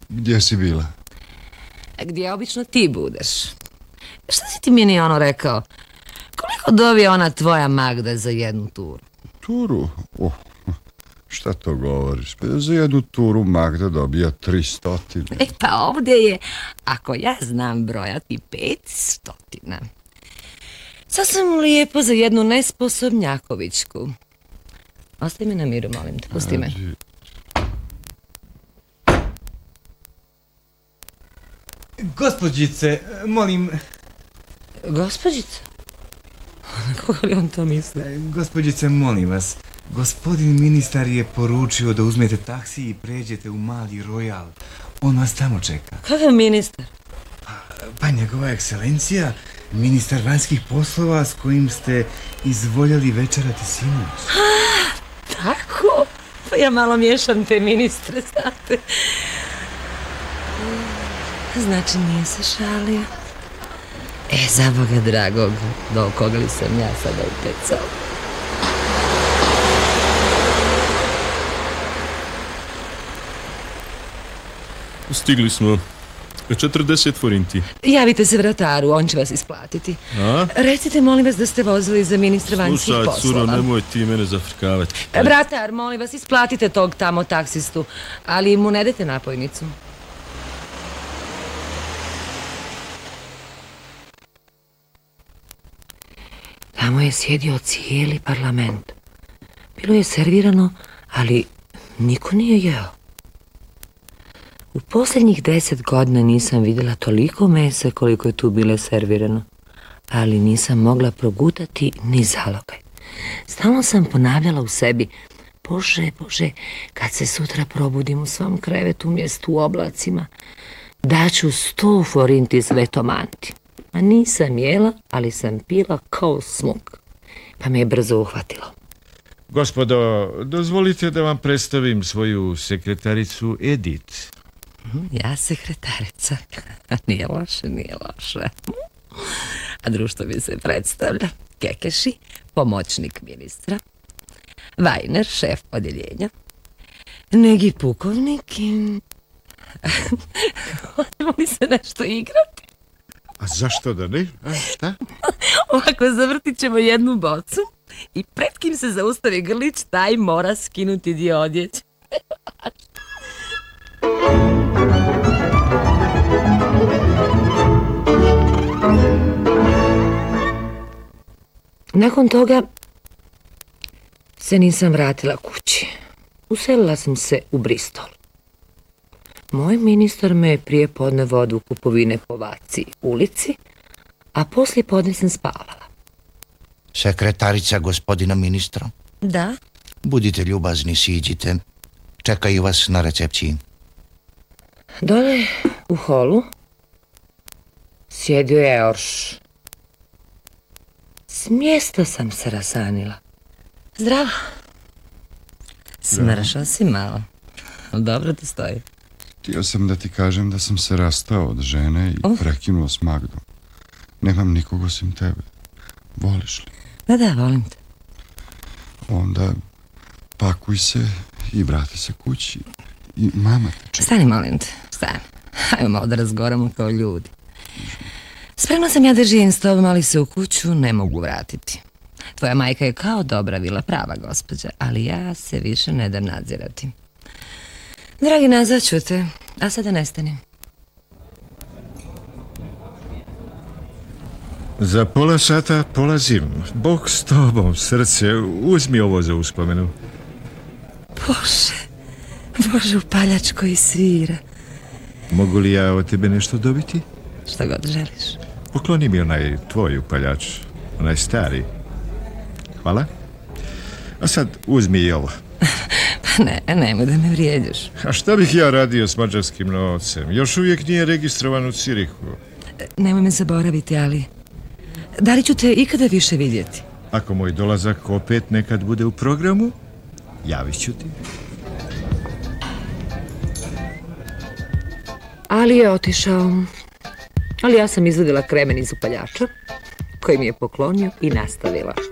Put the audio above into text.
Gdje si bila? Gdje obično ti budeš. Šta si ti meni rekao? Koliko dobije ona tvoja Magda za jednu turu? Turu? Šta to govoriš? Za jednu turu Magda dobija 300. Pa ovdje je, ako ja znam brojati, 500. Sasvim lijepo za jednu nesposobnjakovićku. Ostavi me na miru, molim te, pusti me. Gospođice, molim... Gospođice? Na koga li on to misle? Gospođice, molim vas, gospodin ministar je poručio da uzmete taksi i pređete u Mali Royal. On vas tamo čeka. Kakav ministar? Pa njegova ekscelencija, ministar vanjskih poslova s kojim ste izvoljeli večerati sinoć. Tako? Pa ja malo miješam te ministre, znate. Znači nije se šalio. Za Boga dragog, do koga li sam ja sada upecao? Stigli smo. 40 forinti. Javite se vrataru, on će vas isplatiti. Recite, molim vas, da ste vozili za ministra vanjskih poslova. Slušaj, curo, nemoj ti mene zafrkavati. Vratar, molim vas, isplatite tog tamo taksistu, ali mu ne dajte napojnicu. Tamo je sjedio cijeli parlament. Bilo je servirano, ali niko nije jeo. U posljednjih 10 godina nisam vidjela toliko mesa koliko je tu bilo servirano, ali nisam mogla progutati ni zalogaj. Stalno sam ponavljala u sebi, Bože, Bože, kad se sutra probudim u svom krevetu mjestu u oblacima, daću 100 forinti svetomanti. A nisam jela, ali sam pila kao smuk, pa me je brzo uhvatilo. Gospodo, dozvolite da vam predstavim svoju sekretaricu Edith. Ja sekretarica. Nije loše, nije loše. A društvo mi se predstavlja. Kekeši, pomoćnik ministra. Vajner, šef odjeljenja. Neki pukovnik i... Hoćemo li se nešto igrati? A zašto da ne? Šta? Ovako zavrtit ćemo jednu bocu i pred kim se zaustavi grlić, taj mora skinuti dio odjeće. Nakon toga se nisam vratila kući. Uselila sam se u Bristol. Moj ministar me je prije podne vodu u kupovine po Vaci ulici, a poslije podne sam spavala. Sekretarica gospodina ministra? Da? Budite ljubazni, siđite. Čekaju vas na recepciji. Dole u holu sjedio je Orš. S mjesta sam se rasanila. Zdravo. Smršao si malo. Dobro ti stoji. Htio sam da ti kažem da sam se rastao od žene i prekinuo s Magdom. Nemam nikog osim tebe. Voliš li? Da, volim te. Onda pakuj se i vrati se kući. I mama te čeka. Stani, molim te, stani. Hajmo malo da razgovaramo kao ljudi. Spremna sam ja da živim s tobom, ali se u kuću ne mogu vratiti. Tvoja majka je kao dobra vila, prava gospođa, ali ja se više ne dam nadzirati. Dragi, nazvat ću te, a sada nestani. Za pola sata polazim. Bog s tobom, srce, uzmi ovo za uspomenu. Bože, upaljač koji svira. Mogu li ja od tebe nešto dobiti? Šta god želiš. Pokloni mi onaj tvoj upaljač, onaj stari. Hvala. A sad uzmi i ovo. Pa nemoj da me vrijeđaš. A šta bih ja radio s mađarskim novcem? Još uvijek nije registrovan u Cirihu. Nemoj me zaboraviti, ali... Da li ću te ikada više vidjeti? Ako moj dolazak opet nekad bude u programu, javit ću ti. Ali je otišao. Ali ja sam izvadila kremen iz upaljača, koji mi je poklonio i nastavila.